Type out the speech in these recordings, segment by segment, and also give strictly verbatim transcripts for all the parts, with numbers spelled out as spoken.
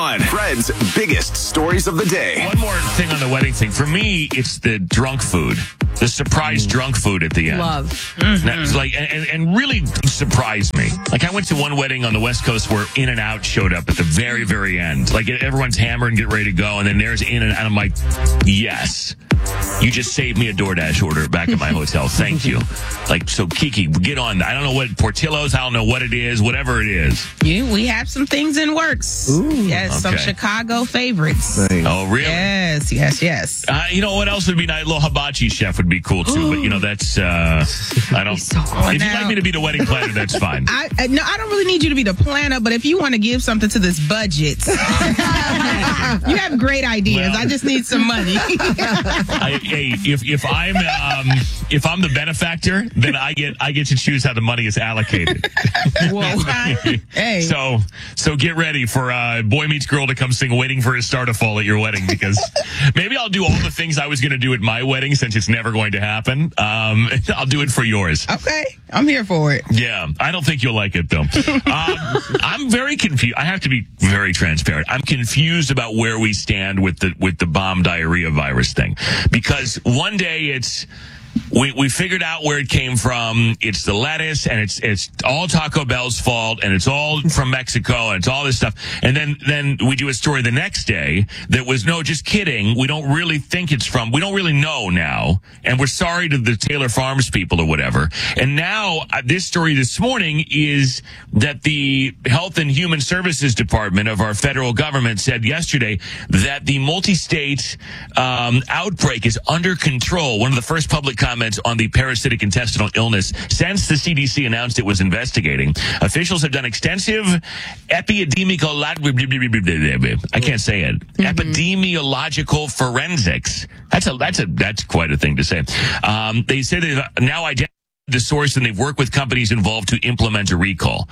one, Fred's biggest stories of the day. One more thing on the wedding thing. For me, it's the drunk food. The surprise mm. drunk food at the end. Love. Mm-hmm. That's like, and, and really surprised me. Like, I went to one wedding on the West Coast where In-N-Out showed up at the very, very end. Like, everyone's hammered and get ready to go, and then there's In-N-Out. I'm like, yes. You just saved me a DoorDash order back at my hotel. Thank you. Like, so Kiki, get on that. I don't know what Portillo's, I don't know what it is, whatever it is. Yeah, we have some things in works. Ooh, yes, okay. Some Chicago favorites. Nice. Oh, really? Yes, yes, yes. Uh, you know what else would be nice? A little hibachi chef would be cool too. But you know, that's uh, I don't. So cool. If Now, you'd like me to be the wedding planner, that's fine. I, I no, I don't really need you to be the planner, but if you want to give something to this budget, you have great ideas. Well, I just need some money. I, hey, if if I'm um, if I'm the benefactor, then I get I get to choose how the money is allocated. Hey. So so get ready for uh, Boy Meets Girl to come sing "Waiting for His Star to Fall" at your wedding, because maybe I'll do all the things I was going to do at my wedding since it's never going to happen. Um, I'll do it for yours. Okay, I'm here for it. Yeah, I don't think you'll like it though. um, I'm very confused. I have to be very transparent. I'm confused about where we stand with the with the bomb diarrhea virus thing, because one day it's. We we figured out where it came from. It's the lettuce, and it's it's all Taco Bell's fault, and it's all from Mexico, and it's all this stuff. And then then we do a story the next day that was, no, just kidding. We don't really think it's from. We don't really know now, and we're sorry to the Taylor Farms people or whatever. And now uh, this story this morning is that the Health and Human Services Department of our federal government said yesterday that the multi-state um, outbreak is under control. One of the first public comments on the parasitic intestinal illness since the C D C announced it was investigating. Officials have done extensive epidemiological, I can't say it, mm-hmm. epidemiological forensics. That's a, that's a, that's quite a thing to say. Um, they say they've now identified the source, and they've worked with companies involved to implement a recall.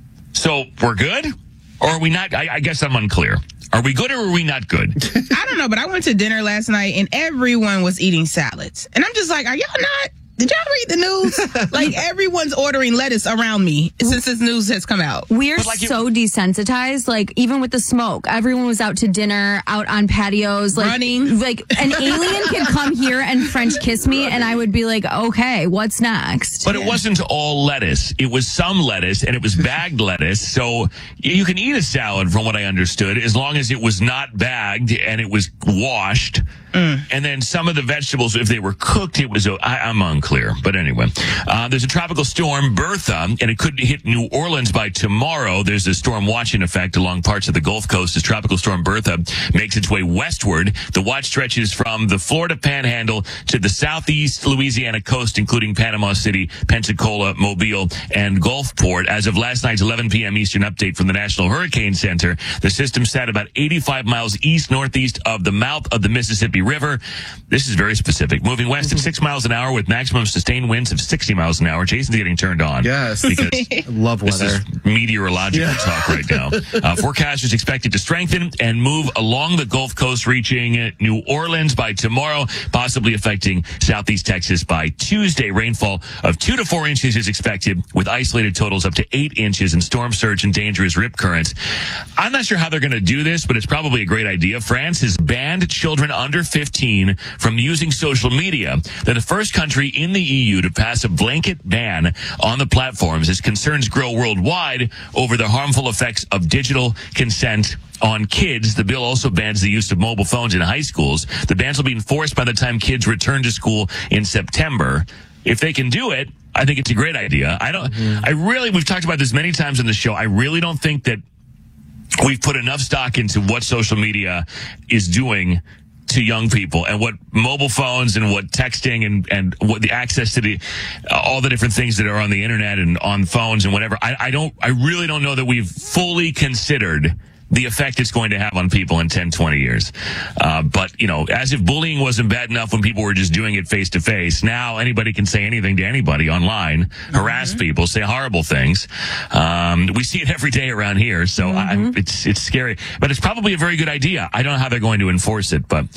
So we're good? Or are we not? I, I guess I'm unclear. Are we good or are we not good? I don't know, but I went to dinner last night and everyone was eating salads. And I'm just like, are y'all not? Did y'all read the news? Like, everyone's ordering lettuce around me since this news has come out. We're like so desensitized. Like, even with the smoke, everyone was out to dinner, out on patios, like, running. Like, an alien could come here and French kiss me, and I would be like, okay, what's next? But it wasn't all lettuce. It was some lettuce, and it was bagged lettuce. So you can eat a salad, from what I understood, as long as it was not bagged and it was washed. Mm. And then some of the vegetables, if they were cooked, it was, I, I'm unclear. But anyway, uh, there's a tropical storm, Bertha, and it could hit New Orleans by tomorrow. There's a storm watch in effect along parts of the Gulf Coast as tropical storm Bertha makes its way westward. The watch stretches from the Florida Panhandle to the southeast Louisiana coast, including Panama City, Pensacola, Mobile, and Gulfport. As of last night's eleven p.m. Eastern update from the National Hurricane Center, the system sat about eighty-five miles east-northeast of the mouth of the Mississippi River. This is very specific. Moving west at six miles an hour with maximum sustained winds of sixty miles an hour. Jason's getting turned on. Yes. Because I love weather. This is meteorological Yeah. talk right now. Uh, forecasters expected to strengthen and move along the Gulf Coast, reaching New Orleans by tomorrow, possibly affecting southeast Texas by Tuesday. Rainfall of two to four inches is expected, with isolated totals up to eight inches and storm surge and dangerous rip currents. I'm not sure how they're going to do this, but it's probably a great idea. France has banned children under fifteen from using social media. They're the first country in the E U to pass a blanket ban on the platforms as concerns grow worldwide over the harmful effects of digital consent on kids. The bill also bans the use of mobile phones in high schools. The bans will be enforced by the time kids return to school in September. If they can do it, I think it's a great idea. I don't, mm-hmm. I really, we've talked about this many times on the show. I really don't think that we've put enough stock into what social media is doing to young people, and what mobile phones and what texting and, and what the access to the, uh, all the different things that are on the internet and on phones and whatever. I, I don't, I really don't know that we've fully considered the effect it's going to have on people in ten, twenty years. Uh, but, you know, as if bullying wasn't bad enough when people were just doing it face to face, now anybody can say anything to anybody online, mm-hmm. harass people, say horrible things. Um, we see it every day around here, so mm-hmm. I, it's it's scary. But it's probably a very good idea. I don't know how they're going to enforce it. But,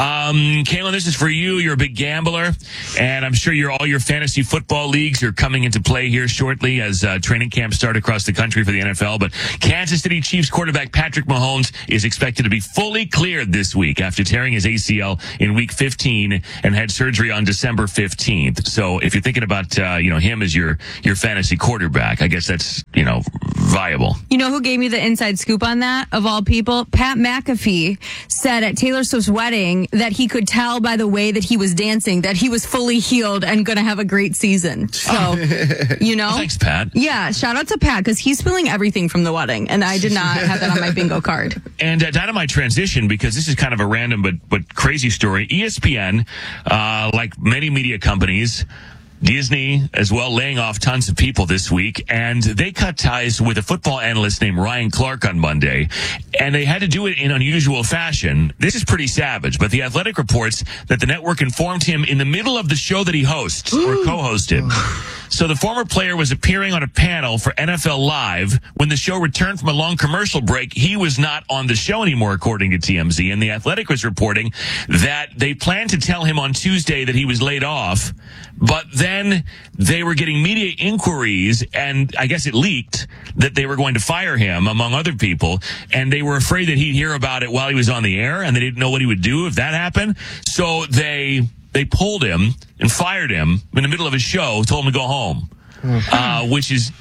um, Kaylin, this is for you. You're a big gambler, and I'm sure you're, all your fantasy football leagues are coming into play here shortly as uh, training camps start across the country for the N F L. But Kansas City Chiefs quarterback Patrick Mahomes is expected to be fully cleared this week after tearing his A C L in week fifteen and had surgery on December fifteenth. So if you're thinking about, uh, you know, him as your, your fantasy quarterback, I guess that's, you know, viable. You know who gave me the inside scoop on that, of all people? Pat McAfee said at Taylor Swift's wedding that he could tell by the way that he was dancing that he was fully healed and going to have a great season. So, you know. Thanks, Pat. Yeah, shout out to Pat, because he's spilling everything from the wedding, and I did not have that on my bingo card. And uh, Dynamite transition, because this is kind of a random but but crazy story. E S P N, uh, like many media companies, Disney as well, laying off tons of people this week, and they cut ties with a football analyst named Ryan Clark on Monday, and they had to do it in unusual fashion. This is pretty savage, but The Athletic reports that the network informed him in the middle of the show that he hosts or co-hosted. So the former player was appearing on a panel for N F L Live. When the show returned from a long commercial break, he was not on the show anymore, according to T M Z. And The Athletic was reporting that they planned to tell him on Tuesday that he was laid off, but then they were getting media inquiries, and I guess it leaked that they were going to fire him, among other people, and they were afraid that he'd hear about it while he was on the air, and they didn't know what he would do if that happened. So they... They pulled him and fired him in the middle of his show, told him to go home, uh, which is,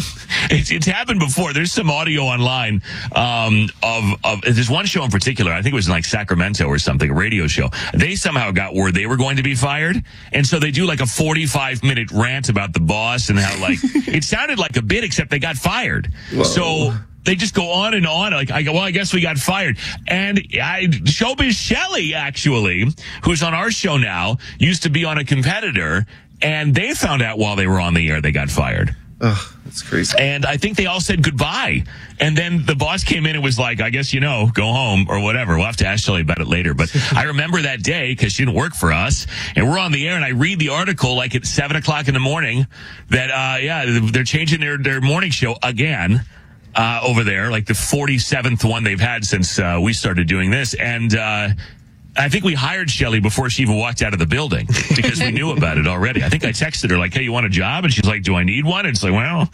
it's, it's happened before. There's some audio online um, of, of, there's one show in particular, I think it was in like Sacramento or something, a radio show. They somehow got word they were going to be fired. And so they do like a forty-five minute rant about the boss and how like, it sounded like a bit, except they got fired. Whoa. So they just go on and on. Like, I go, well, I guess we got fired. And I, Showbiz Shelley, actually, who's on our show now, used to be on a competitor, and they found out while they were on the air they got fired. Ugh, that's crazy. And I think they all said goodbye. And then the boss came in and was like, I guess, you know, go home or whatever. We'll have to ask Shelley about it later. But I remember that day because she didn't work for us. And we're on the air, and I read the article like at seven o'clock in the morning that, uh, yeah, they're changing their, their morning show again. Uh, over there, like the forty-seventh one they've had since uh, we started doing this. And uh, I think we hired Shelley before she even walked out of the building because we knew about it already. I think I texted her like, hey, you want a job? And she's like, do I need one? And it's like, well,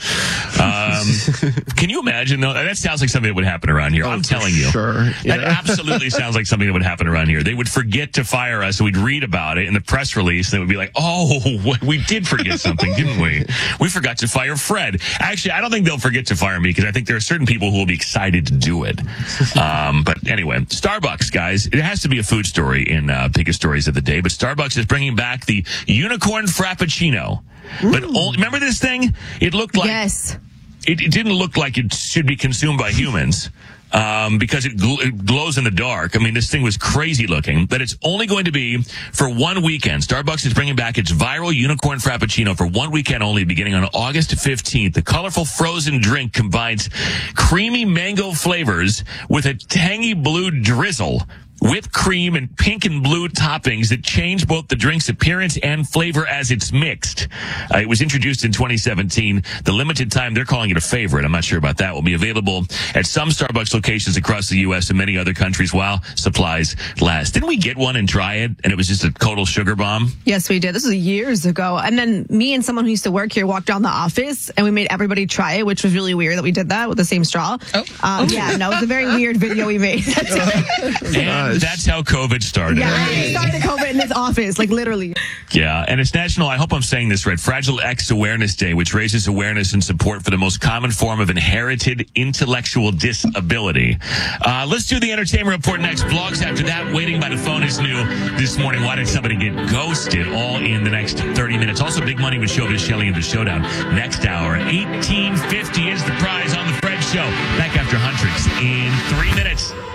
um, can you imagine though? That sounds like something that would happen around here. Oh, I'm telling you. Sure. Yeah. That absolutely sounds like something that would happen around here. They would forget to fire us. And we'd read about it in the press release. And it would be like, oh, we did forget something, didn't we? We forgot to fire Fred. Actually, I don't think they'll forget to fire me because I think there are certain people who will be excited to do it. Um, but anyway, Starbucks, guys, it has to be a food story in uh, biggest stories of the day, but Starbucks is bringing back the unicorn frappuccino. Ooh. But only, remember this thing? It looked like yes. It, it didn't look like it should be consumed by humans. Um, because it, gl- it glows in the dark. I mean, this thing was crazy looking, but it's only going to be for one weekend. Starbucks is bringing back its viral unicorn frappuccino for one weekend only, beginning on August fifteenth. The colorful frozen drink combines creamy mango flavors with a tangy blue drizzle, whipped cream, and pink and blue toppings that change both the drink's appearance and flavor as it's mixed. Uh, it was introduced in twenty seventeen. The limited time, they're calling it a favorite. I'm not sure about that. Will be available at some Starbucks locations across the U S and many other countries while supplies last. Didn't we get one and try it, and it was just a total sugar bomb? Yes, we did. This was years ago. And then me and someone who used to work here walked down the office, and we made everybody try it, which was really weird that we did that with the same straw. Oh, um, yeah, no, it was a very weird video we made. And that's how COVID started. Yeah, we started COVID in this office, like literally. Yeah, and it's National, I hope I'm saying this right, Fragile X Awareness Day, which raises awareness and support for the most common form of inherited intellectual disability. Uh, let's do the entertainment report next. Blogs after that. Waiting by the phone is new this morning. Why did somebody get ghosted? All in the next thirty minutes. Also, big money with Showbiz Shelley in the Showdown. Next hour, eighteen fifty is the prize on the Fred Show. Back after hundreds in three minutes.